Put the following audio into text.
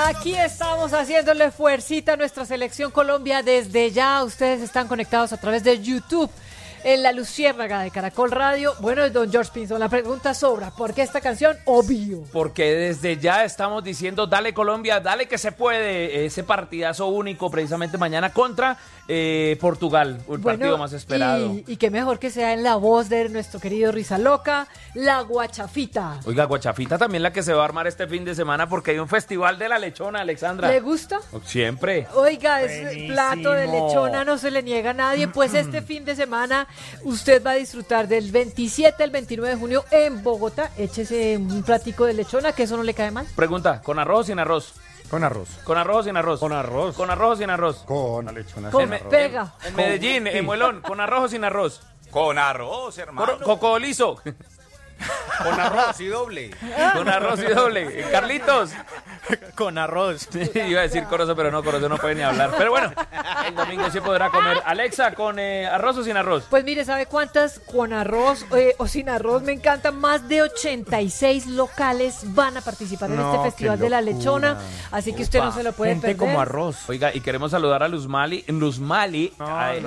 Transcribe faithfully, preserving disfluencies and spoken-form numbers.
Aquí estamos haciéndole fuercita a nuestra selección Colombia desde ya. Ustedes están conectados a través de YouTube en La Luciérnaga de Caracol Radio. Bueno, don George Pinzón, la pregunta sobra. ¿Por qué esta canción? Obvio. Porque desde ya estamos diciendo, dale Colombia, dale que se puede. Ese partidazo único precisamente mañana contra eh, Portugal, el bueno, partido más esperado. Y, y qué mejor que sea en la voz de nuestro querido Rizaloca, la Guachafita. Oiga, Guachafita también la que se va a armar este fin de semana porque hay un festival de la lechona, Alexandra. ¿Le gusta? Siempre. Oiga, ese plato de lechona no se le niega a nadie. Pues este fin de semana usted va a disfrutar del veintisiete al veintinueve de junio en Bogotá. Échese un platico de lechona, que eso no le cae mal. Pregunta, ¿con arroz o sin arroz? Con arroz. ¿Con arroz o sin arroz? Con arroz. ¿Con arroz o sin arroz? Con la lechona con sin arroz. Pega. En, en Medellín, en Muelón, ¿con arroz o sin arroz? Con arroz, hermano. Coco liso. Con arroz y doble. Con arroz y doble. Carlitos. Con arroz. Iba a decir Corozo, pero no, Corozo no puede ni hablar. Pero bueno, el domingo sí podrá comer. Alexa, ¿con eh, arroz o sin arroz? Pues mire, ¿sabe cuántas con arroz eh, o sin arroz? Me encantan. Más de ochenta y seis locales van a participar en No, este Festival qué de la locura. Lechona. Así que usted Upa. no se lo puede Gente perder. como arroz. Oiga, y queremos saludar a Luzmali. Luzmali. No, ay, no.